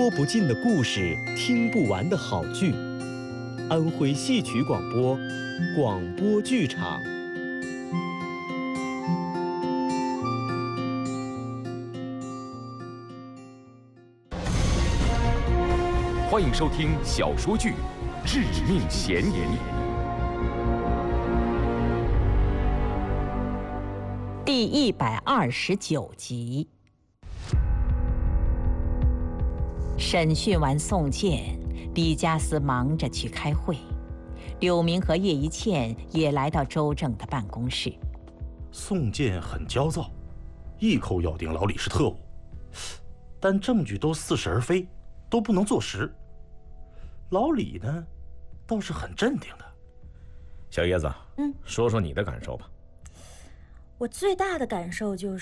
说不尽的故事，听不完的好剧。安徽戏曲广播，广播剧场。 欢迎收听小说剧《致命嫌疑》 第129集。审讯完宋建，李家思忙着去开会，柳明和叶一茜也来到周正的办公室。 宋建很焦躁，一口咬定老李是特务，但证据都似是而非，都不能坐实。老李呢，倒是很镇定的。 小叶子，说说你的感受吧。 我最大的感受就是，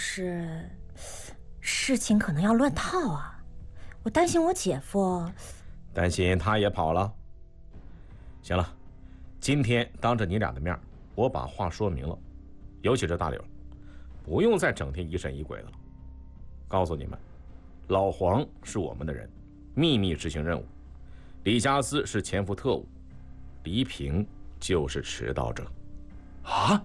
事情可能要乱套啊。我担心我姐夫， 担心他也跑了。行了，今天当着你俩的面，我把话说明了，尤其是大柳，不用再整天疑神疑鬼的了。告诉你们，老黄是我们的人，秘密执行任务。李家思是潜伏特务，黎平就是迟到者。 啊？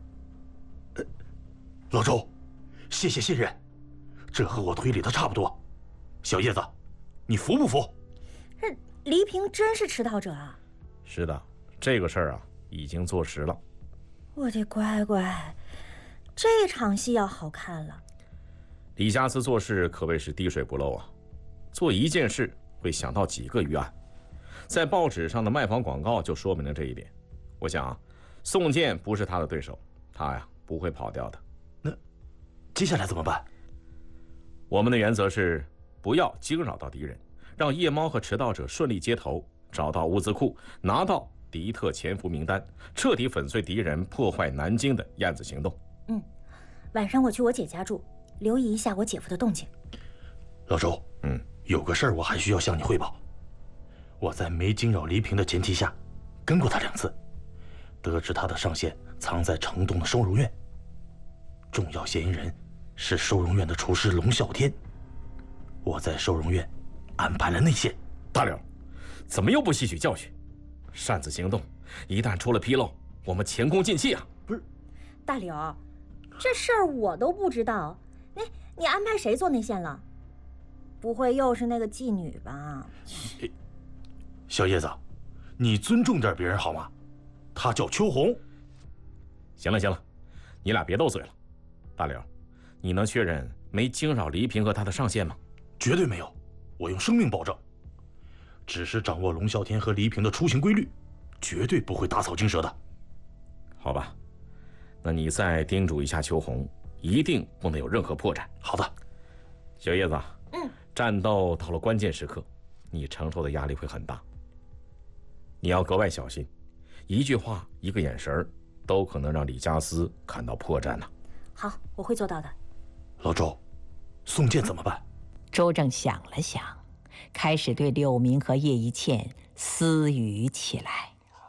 老周，谢谢信任，这和我推理的差不多。小叶子，你服不服？ 这黎平真是迟到者啊？ 是的，这个事儿啊已经坐实了。 我的乖乖，这场戏要好看了。 李家思做事可谓是滴水不漏啊，做一件事会想到几个预案，在报纸上的卖房广告就说明了这一点。我想啊，宋建不是他的对手，他呀不会跑掉的。 那接下来怎么办？ 我们的原则是不要惊扰到敌人，让夜猫和迟到者顺利接头，找到物资库，拿到敌特潜伏名单，彻底粉碎敌人破坏南京的燕子行动。 晚上我去我姐家住，留意一下我姐夫的动静。 老周，有个事儿我还需要向你汇报。我在没惊扰黎平的前提下，跟过他2次，得知他的上线藏在城东的收容院，重要嫌疑人是收容院的厨师龙啸天。我在收容院安排了内线。 大柳，怎么又不吸取教训？擅自行动，一旦出了纰漏，我们前功尽弃啊！ 不是， 大柳，这事儿我都不知道，你安排谁做内线了？不会又是那个妓女吧？ 小叶子，你尊重点别人好吗？她叫秋红。 行了，你俩别斗嘴了。大柳，你能确认没惊扰黎平和他的上线吗？ 绝对没有，我用生命保证。只是掌握龙啸天和黎平的出行规律，绝对不会打草惊蛇的。 好吧，那你再叮嘱一下秋红，一定不能有任何破绽。 好的。 小叶子，战斗到了关键时刻，你承受的压力会很大，你要格外小心，一句话一个眼神都可能让李家思看到破绽呢。 好，我会做到的。 老周，宋建怎么办？ 周正想了想，开始对柳明和叶一茜私语起来。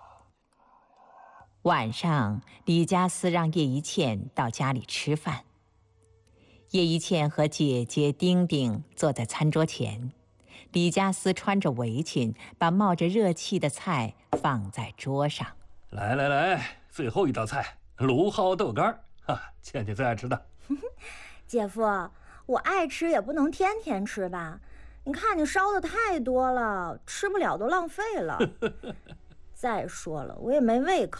晚上，李家思让叶一茜到家里吃饭。叶一茜和姐姐丁丁坐在餐桌前，李家思穿着围裙，把冒着热气的菜放在桌上。 来，最后一道菜，芦蒿豆干倩倩最爱吃的。 姐夫，我爱吃也不能天天吃吧？你看你烧的太多了，吃不了都浪费了。再说了，我也没胃口。